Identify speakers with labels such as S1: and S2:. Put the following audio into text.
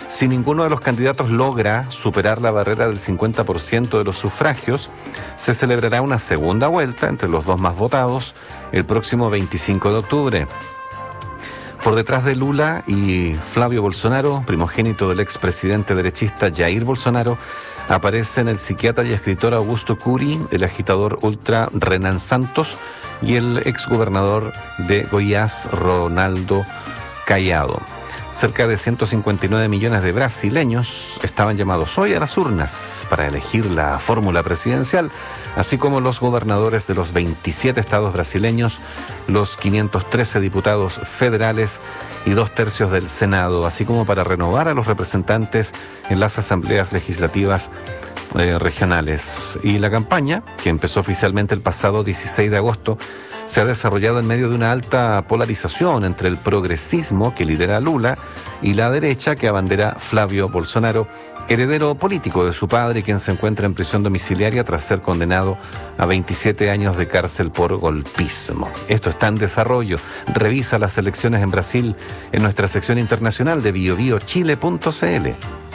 S1: Si ninguno de los candidatos logra superar la barrera del 50% de los sufragios, se celebrará una segunda vuelta entre los dos más votados el próximo 25 de octubre. Por detrás de Lula y Flavio Bolsonaro, primogénito del expresidente derechista Jair Bolsonaro, aparecen el psiquiatra y escritor Augusto Curi, el agitador ultra Renan Santos y el exgobernador de Goiás, Ronaldo Caiado. Cerca de 159 millones de brasileños estaban llamados hoy a las urnas para elegir la fórmula presidencial, así como los gobernadores de los 27 estados brasileños, los 513 diputados federales y 2/3 del Senado, así como para renovar a los representantes en las asambleas legislativas regionales. Y la campaña, que empezó oficialmente el pasado 16 de agosto, se ha desarrollado en medio de una alta polarización entre el progresismo que lidera Lula y la derecha que abandera Flavio Bolsonaro, heredero político de su padre, quien se encuentra en prisión domiciliaria tras ser condenado a 27 años de cárcel por golpismo. Esto está en desarrollo. Revisa las elecciones en Brasil en nuestra sección internacional de biobiochile.cl.